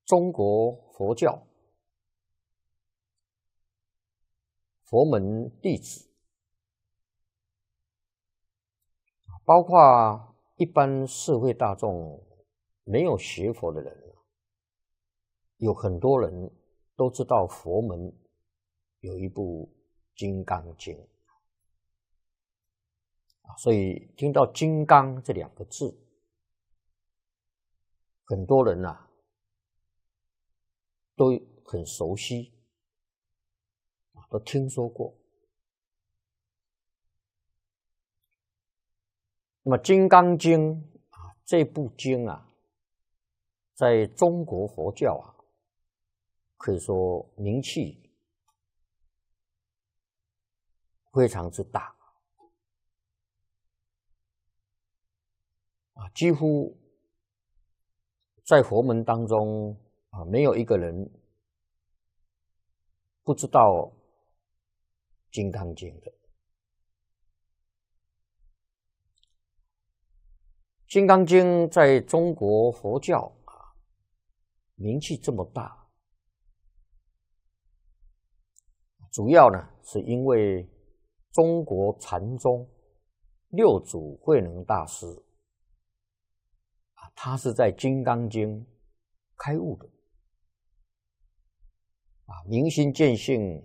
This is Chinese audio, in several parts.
中国佛教佛门弟子，包括一般社会大众没有学佛的人，有很多人都知道佛门有一部《金刚经》所以听到“金刚”这两个字，很多人都很熟悉，都听说过。那么《金刚经》这部经在中国佛教可以说名气非常之大几乎在佛门当中没有一个人不知道《金刚经》的。《金刚经》在中国佛教名气这么大，主要呢是因为中国禅宗六祖慧能大师他是在《金刚经》开悟的明心见性，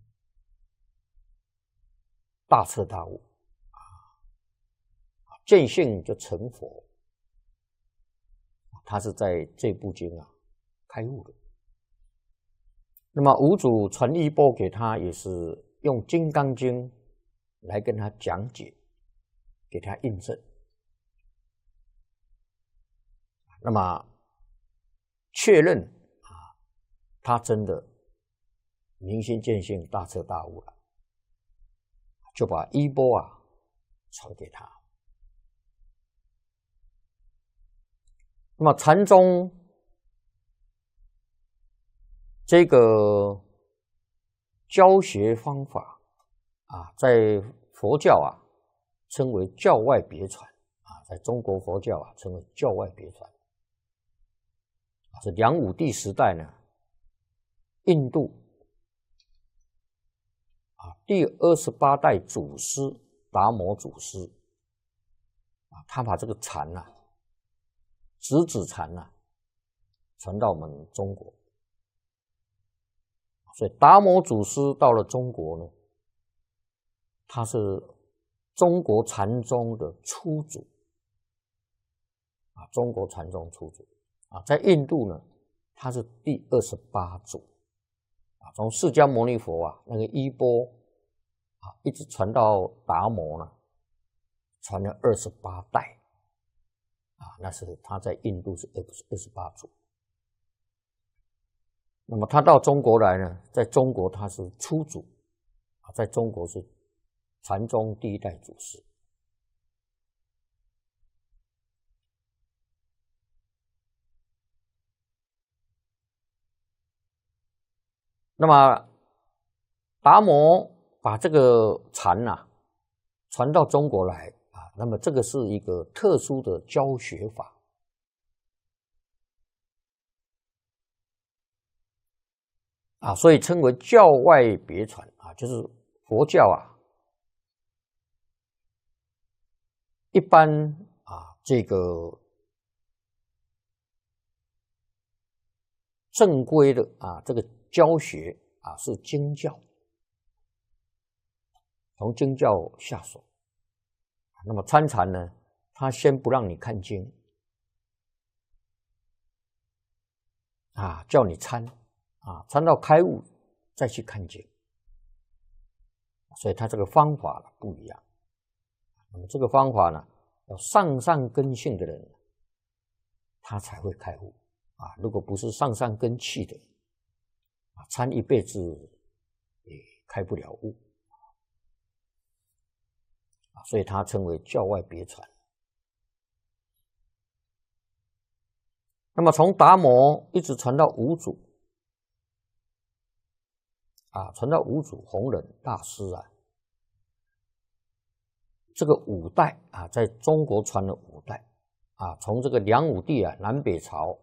大彻大悟见性就成佛，他是在这部经开悟的。那么五祖传衣钵给他，也是用《金刚经》来跟他讲解，给他印证。那么确认他真的明心见性，大彻大悟了，就把衣钵传给他。那么禅宗这个教学方法在佛教称为教外别传在中国佛教称为教外别传。是梁武帝时代呢，印度第28代祖师达摩祖师他把这个禅直指禅传到我们中国，所以达摩祖师到了中国呢，他是中国禅宗的初祖中国禅宗初祖在印度呢，他是第28祖从释迦牟尼佛那个衣钵一直传到达摩呢，传了28代那是他在印度是28祖。那么他到中国来呢，在中国他是初祖在中国是禅宗第一代祖师。那么达摩把这个禅传到中国来那么这个是一个特殊的教学法所以称为教外别传就是佛教一般这个正规的这个教学是经教，从经教下手。那么参禅呢，他先不让你看经叫你参参到开悟再去看经，所以他这个方法不一样。那么这个方法呢，要上善根性的人他才会开悟如果不是上善根器的参一辈子也开不了悟所以它称为教外别传。那么从达摩一直传到五祖传到五祖弘忍大师这个5代在中国传了5代从这个梁武帝南北朝